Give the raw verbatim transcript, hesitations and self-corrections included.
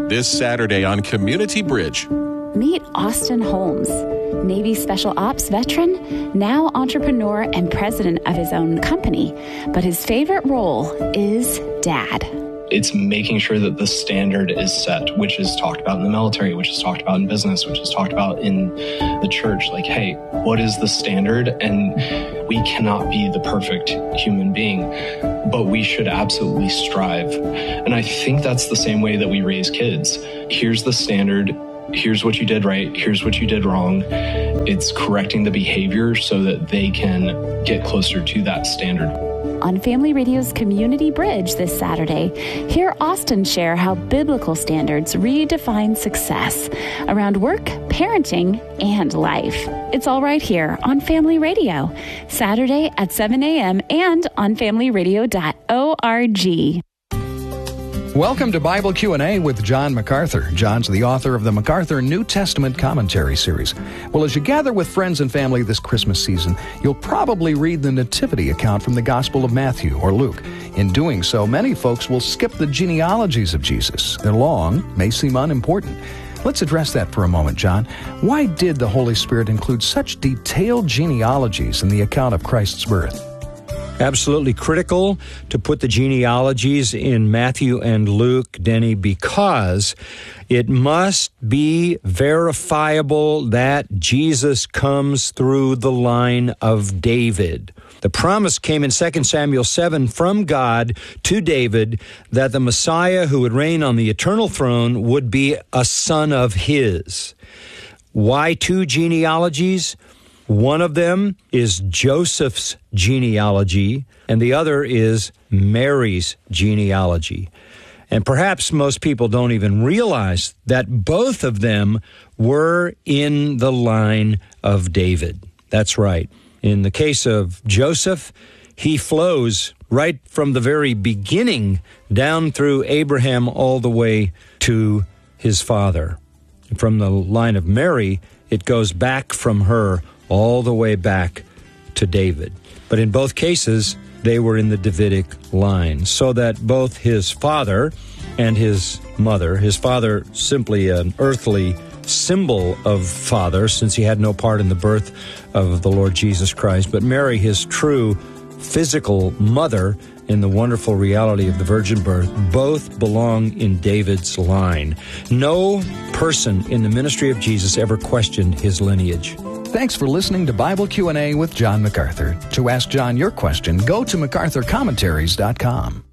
This Saturday on Community Bridge. Meet Austin Holmes, Navy Special Ops veteran, now entrepreneur and president of his own company. But his favorite role is dad. It's making sure that the standard is set, which is talked about in the military, which is talked about in business, which is talked about in the church. Like, hey, what is the standard? And we cannot be the perfect human being, but we should absolutely strive. And I think that's the same way that we raise kids. Here's the standard. Here's what you did right. Here's what you did wrong. It's correcting the behavior so that they can get closer to that standard. On Family Radio's Community Bridge this Saturday, hear Austin share how biblical standards redefine success around work, parenting, and life. It's all right here on Family Radio, Saturday at seven a.m. and on family radio dot org. Welcome to Bible Q and A with John MacArthur. John's the author of the MacArthur New Testament Commentary Series. Well, as you gather with friends and family this Christmas season, you'll probably read the Nativity account from the Gospel of Matthew or Luke. In doing so, many folks will skip the genealogies of Jesus. They're long, may seem unimportant. Let's address that for a moment, John. Why did the Holy Spirit include such detailed genealogies in the account of Christ's birth? Absolutely critical to put the genealogies in Matthew and Luke, Denny, because it must be verifiable that Jesus comes through the line of David. The promise came in Second Samuel seven from God to David that the Messiah who would reign on the eternal throne would be a son of his. Why two genealogies? One of them is Joseph's genealogy, and the other is Mary's genealogy. And perhaps most people don't even realize that both of them were in the line of David. That's right. In the case of Joseph, he flows right from the very beginning down through Abraham all the way to his father. From the line of Mary, it goes back from her all the way back to David. But in both cases, they were in the Davidic line, so that both his father and his mother, his father simply an earthly symbol of father, since he had no part in the birth of the Lord Jesus Christ, but Mary, his true physical mother, in the wonderful reality of the virgin birth, both belong in David's line. No person in the ministry of Jesus ever questioned his lineage. Thanks for listening to Bible Q and A with John MacArthur. To ask John your question, go to macarthur commentaries dot com.